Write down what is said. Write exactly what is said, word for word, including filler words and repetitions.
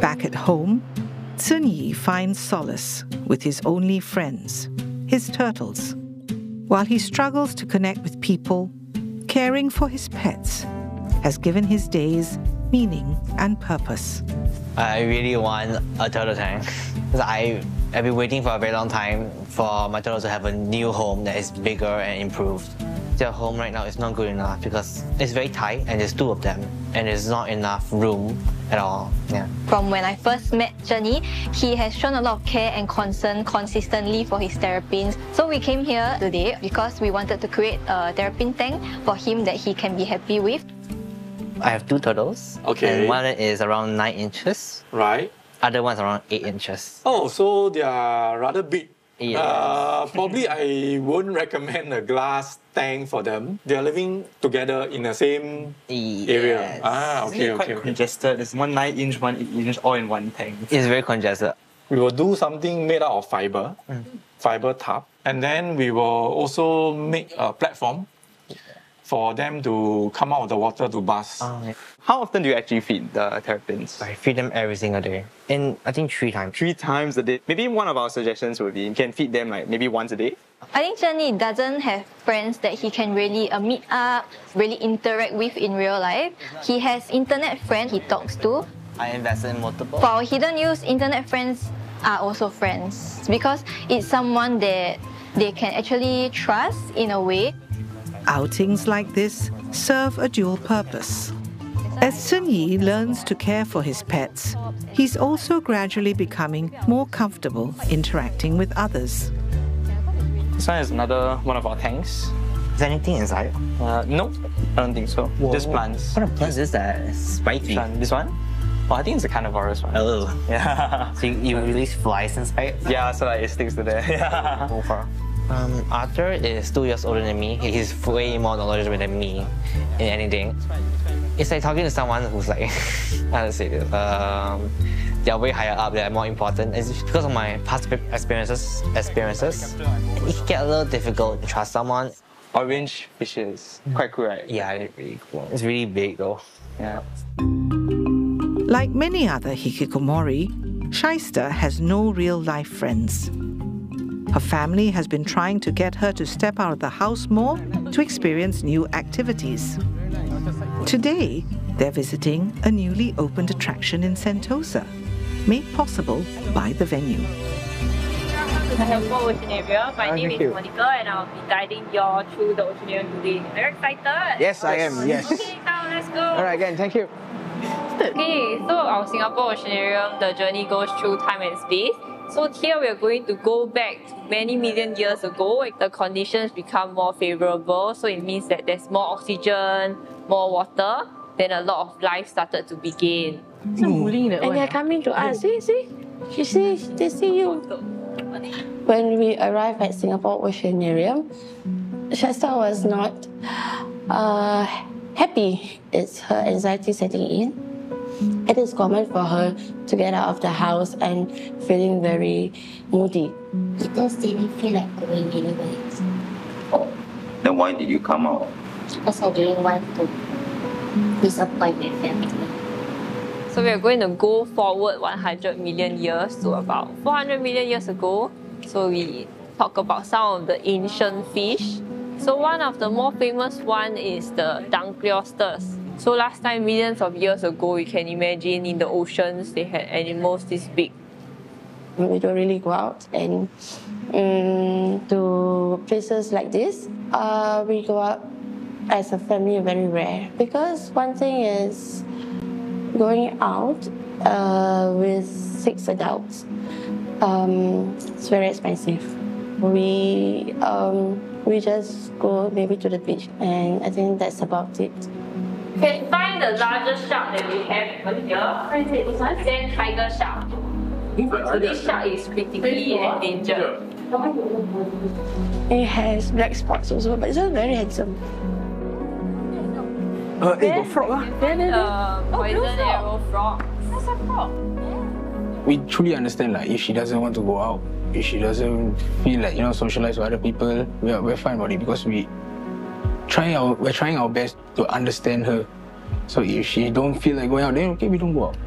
Back at home, Cunyi finds solace with his only friends, his turtles. While he struggles to connect with people, caring for his pets has given his days meaning and purpose. I really want a turtle tank. I, I've been waiting for a very long time for my turtles to have a new home that is bigger and improved. Their home right now is not good enough because it's very tight and there's two of them and there's not enough room at all. Yeah. From when I first met Cunyi, he has shown a lot of care and concern consistently for his terrapins. So we came here today because we wanted to create a terrapin tank for him that he can be happy with. I have two turtles. Okay. And one is around nine inches. Right. Other one's around eight inches. Oh, so they are rather big. Yes. Uh, probably I wouldn't recommend a glass tank for them. They are living together in the same Yes. area. Ah, okay, Isn't it quite okay, okay. congested? There's one nine inch, one eight inch, all in one tank. It's very congested. We will do something made out of fiber, mm. fiber tub, and then we will also make a platform for them to come out of the water to bath. Oh, yeah. How often do you actually feed the terrapins? I feed them every single day. And I think three times. Three times a day. Maybe one of our suggestions would be you can feed them like maybe once a day. I think Cunyi doesn't have friends that he can really uh, meet up, really interact with in real life. He has internet friends he talks to. I invested in multiple. For our hidden use, internet friends are also friends because it's someone that they can actually trust in a way. Outings like this serve a dual purpose. As Cunyi learns to care for his pets, he's also gradually becoming more comfortable interacting with others. This one is another one of our tanks. Is there anything inside? Uh, nope, I don't think so. Whoa. Just plants. What a plant is that? Spiky. Which one? This one? Oh, I think it's a carnivorous one. Oh. Yeah. So you, you release flies inside? Yeah, so like it sticks to there. Yeah. Over. Um, Arthur is two years older than me. He's way more knowledgeable than me in anything. It's like talking to someone who's like, how to say this, um, they're way higher up, they're more important. It's because of my past experiences, experiences, it can get a little difficult to trust someone. Orange fishes. Quite cool, right? Yeah, it's really cool. It's really big though. Yeah. Like many other hikikomori, Shyster has no real-life friends. Her family has been trying to get her to step out of the house more to experience new activities. Today, they're visiting a newly opened attraction in Sentosa, made possible by the venue. Singapore Oceanarium. My Oh, name thank is you. Monica and I'll be guiding you all through the Oceanarium today. Are you excited? Yes, I am, yes. Okay, now let's go. Alright, again, thank you. Okay, so our Singapore Oceanarium, the journey goes through time and space. So here we are going to go back to many million years ago. The conditions become more favorable, so it means that there's more oxygen, more water, then a lot of life started to begin. And they're coming to us. See, see? You see, they see you. When we arrived at Singapore Oceanarium, Shasta was not uh, happy. It's her anxiety setting in. It is common for her to get out of the house and feeling very moody. It just didn't feel like going anywhere. Oh, then why did you come out? Because I didn't want to disappoint my family. So we are going to go forward one hundred million years to about four hundred million years ago. So we talk about some of the ancient fish. So one of the more famous one is the Dunkleosters. So last time, millions of years ago, you can imagine in the oceans, they had animals this big. We don't really go out and um, to places like this. Uh, we go out as a family very rare. Because one thing is going out uh, with six adults. Um, it's very expensive. We, um, we just go maybe to the beach and I think that's about it. You can find the largest shark that we have over here. What is it? This one? Sand tiger shark. So this shark is critically endangered. It has black spots also, but it's not very handsome. Uh, hey, got frog ah. Uh, poison arrow frog. That's a frog. We truly understand like if she doesn't want to go out, if she doesn't feel like, you know, socialize with other people, we are, we're fine about it because we try our we're trying our best to understand her. So if she don't feel like going out, then okay, we don't go out.